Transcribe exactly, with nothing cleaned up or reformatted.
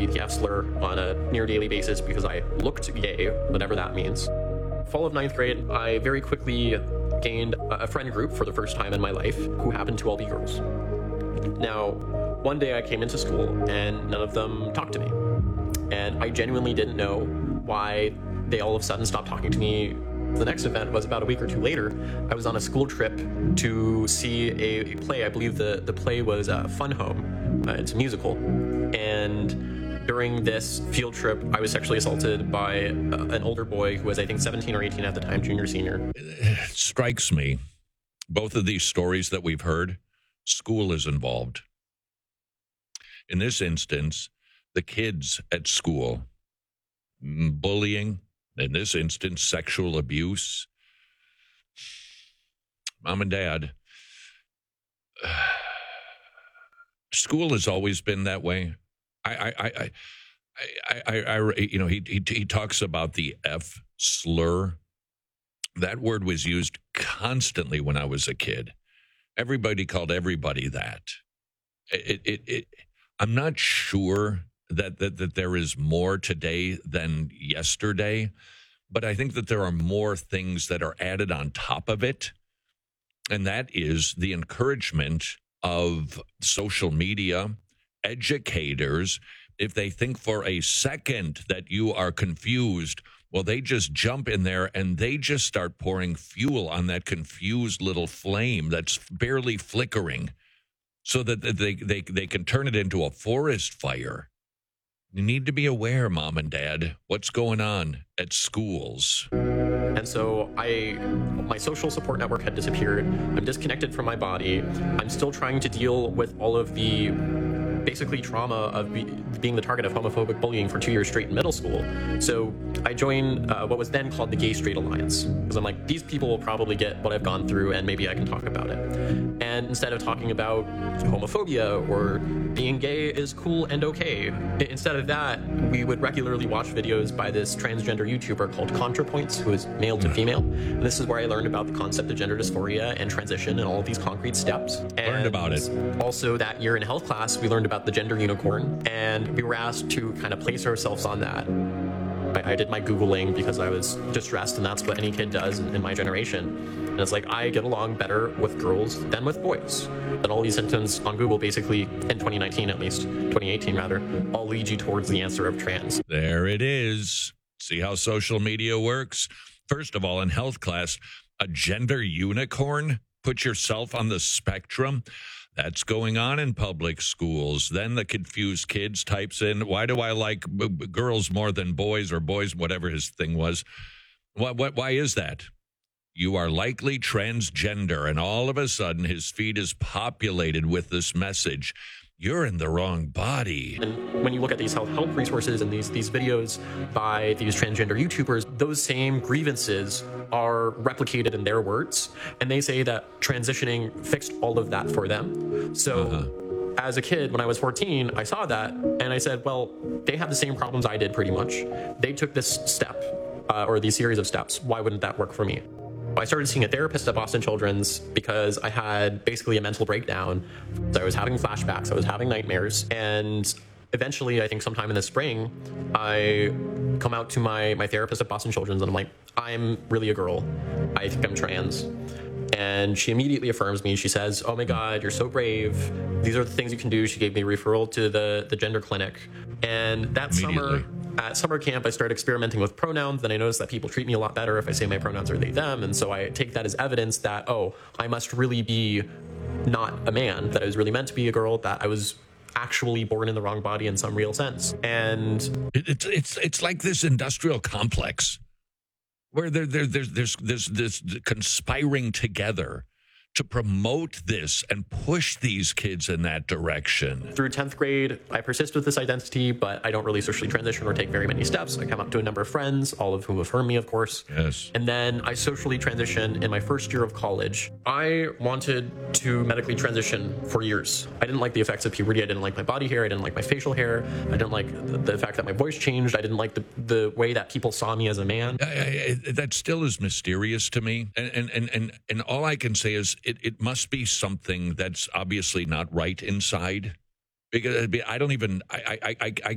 the F slur on a near daily basis because I looked gay, whatever that means. Fall of ninth grade, I very quickly gained a friend group for the first time in my life who happened to all be girls. Now, one day I came into school and none of them talked to me. And I genuinely didn't know why they all of a sudden stopped talking to me. The next event was about a week or two later. I was on a school trip to see a, a play. I believe the, the play was uh, Fun Home. Uh, it's a musical. And during this field trip, I was sexually assaulted by uh, an older boy who was, I think, seventeen or eighteen at the time, junior, senior. It strikes me, both of these stories that we've heard, school is involved. In this instance, the kids at school, bullying, in this instance, sexual abuse. Mom and Dad, school has always been that way. I, I, I, I, I, I you know, he, he he talks about the F slur. That word was used constantly when I was a kid. Everybody called everybody that. It, it, it, I'm not sure that, that that there is more today than yesterday, but I think that there are more things that are added on top of it, and that is the encouragement of social media, educators. If they think for a second that you are confused, well, they just jump in there and they just start pouring fuel on that confused little flame that's barely flickering so that they, they, they can turn it into a forest fire. You need to be aware, Mom and Dad, what's going on at schools. And so I, my social support network had disappeared. I'm disconnected from my body. I'm still trying to deal with all of the basically trauma of be, being the target of homophobic bullying for two years straight in middle school. So I joined uh, what was then called the Gay Straight Alliance, because I'm like, these people will probably get what I've gone through and maybe I can talk about it. And instead of talking about homophobia or being gay is cool and okay, instead of that, we would regularly watch videos by this transgender YouTuber called ContraPoints, who is male to female. And this is where I learned about the concept of gender dysphoria and transition and all of these concrete steps. And learned about it. Also that year in health class, we learned about the gender unicorn, and we were asked to kind of place ourselves on that. I, I did my Googling because I was distressed, and that's what any kid does in, in my generation. And it's like, I get along better with girls than with boys. And all these symptoms on Google basically, in twenty nineteen at least, twenty eighteen rather, all lead you towards the answer of trans. There it is. See how social media works? First of all, in health class, a gender unicorn? Put yourself on the spectrum? That's going on in public schools. Then the confused kids types in, why do I like b- b- girls more than boys, or boys, whatever his thing was. What, what, why is that? You are likely transgender, and all of a sudden his feed is populated with this message. You're in the wrong body. And when you look at these health help resources and these these videos by these transgender YouTubers, those same grievances are replicated in their words, and they say that transitioning fixed all of that for them. So uh-huh. As a kid, when I was fourteen, I saw that, and I said, well, they have the same problems I did pretty much. They took this step, uh, or these series of steps. Why wouldn't that work for me? I started seeing a therapist at Boston Children's because I had basically a mental breakdown. So I was having flashbacks, I was having nightmares, and eventually, I think sometime in the spring, I come out to my, my therapist at Boston Children's, and I'm like, I'm really a girl. I think I'm trans. And she immediately affirms me. She says, oh my God, you're so brave. These are the things you can do. She gave me a referral to the, the gender clinic. And that summer, at summer camp, I started experimenting with pronouns. Then I noticed that people treat me a lot better if I say my pronouns are they, them. And so I take that as evidence that, oh, I must really be not a man, that I was really meant to be a girl, that I was actually born in the wrong body in some real sense. And it's it's it's like this industrial complex where there, there there's there's there's this conspiring together to promote this and push these kids in that direction. Through tenth grade, I persist with this identity, but I don't really socially transition or take very many steps. I come up to a number of friends, all of whom affirm me, of course. Yes. And then I socially transition in my first year of college. I wanted to medically transition for years. I didn't like the effects of puberty. I didn't like my body hair. I didn't like my facial hair. I didn't like the, the fact that my voice changed. I didn't like the, the way that people saw me as a man. I, I, that still is mysterious to me. And, and, and, and, and all I can say is it, it must be something that's obviously not right inside, because I don't even I I I, I